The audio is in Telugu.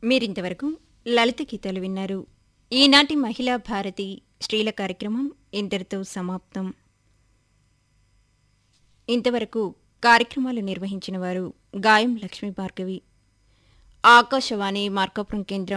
మీరింతవరకు లలిత గీతాలు విన్నారు. ఈనాటి మహిళా భారతి స్త్రీల కార్యక్రమం ఇంతటితో సమాప్తం. ఇంతవరకు కార్యక్రమాలు నిర్వహించిన వారు గాయం లక్ష్మీ భార్గవి. ఆకాశవాణి మార్కాపురం కేంద్రం